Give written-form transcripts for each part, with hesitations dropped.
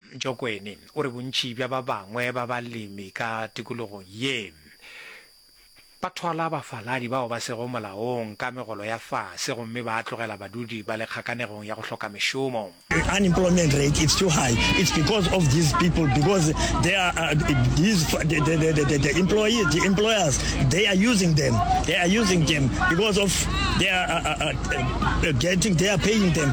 Jokwene o re bontši bja ba bangwe ba balemi ka tikologong ye ba thola bafaladi bao ba sego molaong ka megolo ya fase gomme ba tlogela badudi ba le kgakanegong ya go hloka mešomo. Unemployment rate is too high. It's because of these people, because they are the employers, they are using them. They are using them because of they are paying them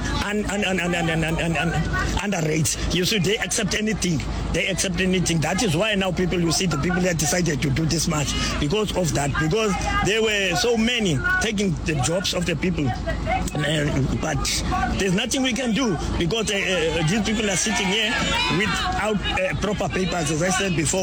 under rates. You see, they accept anything. They accept anything. That is why now you see the people that decided to do this much because of that. Because there were so many taking the jobs of the people, but there's nothing we can do because these people are sitting here without proper papers, as I said before.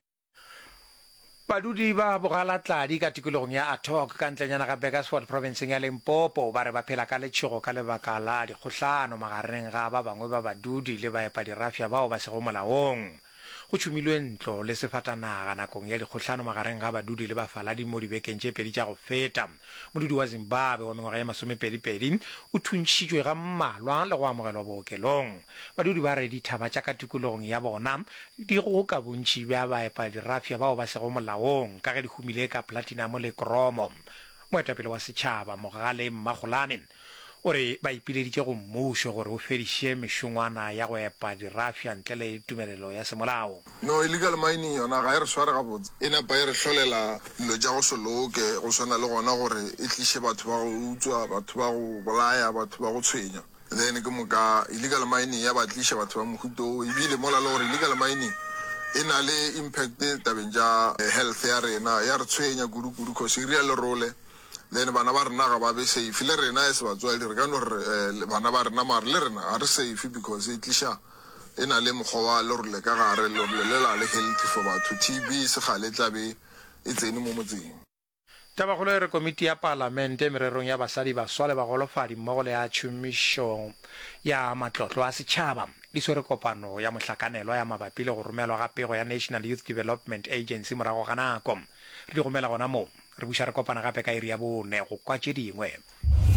Badudi ba Bogalatladi ka tikologong ya Atok ka ntlenyana ga Bakersford province ya Limpopo ba re ba phela ka letšhogo ka lebaka la dikgohlano magareng ga ba bangwe ba badudi le baepadirafia bao ba sego molaong. Go tšhumilwe ntlo le sefatanaga nakong ya dikgohlano magareng ga badudi le bafaladi mo dibekeng tše pedi tša go feta. Modudi wa Zimbabwe wa mengwaga ya 22 o thuntšitšwe ga mmalwa le go amogelwa bookelong. Badudi ba re dithaba tša ka tikologong ya bona di go ka bontši bja baepadirafia bao ba sego molaong ka ge di humile ka platinum le kromo. Moetapele wa setšhaba Mogale Mmagolane o re ba ipileditše go mmušo gore o fediše mešongwana ya go epa dirafia ntle le tumelelo ya semolao. No, illegal mining yona ga e re sware gabotse e napa e re hlolela dilo tša go soloke go swana le gona gore e tliše batho ba go utswa, batho ba go bolaya, batho ba go tshwenya. Then ke moka illegal mining ya ba tliše batho ba mohuto ebile mola le gore illegal mining e na le impact tabeng tša health ya rena ya re tshwenya kudu-kudu cause e real role. Then bana ba rena ga ba be safe le rena e se batswadi re ka no re bana ba rena mare le rena ga re safe because e tlisha e na le mokgwa wa le role ka gare le la le healthy for batho TB se gale tlabe e tsene mo motseng. Tabagolo re komiti ya parlamente mererong ya basadi ba swale ba golofadi mmogo le ya tšhomišo ya matlotlo a setšhaba di swere kopano ya mohlakanelwa ya mabapi le go romelwa ga pego ya National Youth Development Agency morago ga nako re di gomela gona mo re buša re kopana gape ka iri ya bone go kwa tše dingwe.